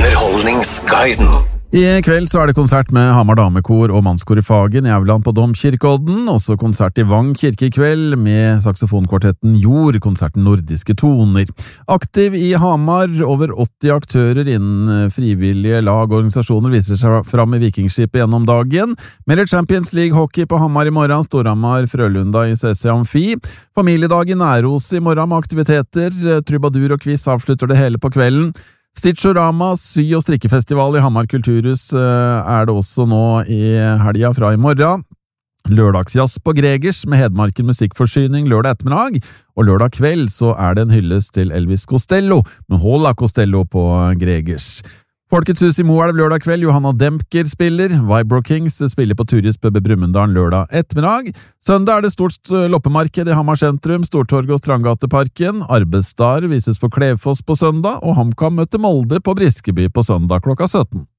Underholdningsguiden. I kveld så det konsert med Hamar Damekor og Mannskor i Fagen i Auland på Domkirkeodden, også konsert i Vang kirke i kveld med saksofonkvartetten Jord, konserten Nordiske Toner. Aktiv i Hamar, over 80 aktører innen frivillige lag og organisasjoner viser seg fram i Vikingskipet gjennom dagen. Mer Champions League hockey på Hamar i morgen, Storhamar, Frølunda i CC Amfi. Familiedag i Næros i morgen med aktiviteter, trubadur og quiz avslutter det hele på kvelden. Stitchorama, sy- og strikkefestival i Hamar Kulturhus det også nå i helga fra i morgen. Lørdagsjazz på Gregers med Hedmarken musikkforsyning lørdag ettermiddag, og lørdag kveld så det en hyllest til Elvis Costello med Hola Costello på Gregers. Folkets hus i Moelv lørdag kveld, Johanna Dempker spiller, Vibro Kings spiller på Turis Bøbbe Brumunddal lørdag ettermiddag. Søndag det stort loppemarked i Hamar sentrum, Stortorget og Strandgateparken. Arbeidsdager vises på Klevfoss på søndag, og HamKam møter Molde på Briskeby på søndag klokka 17.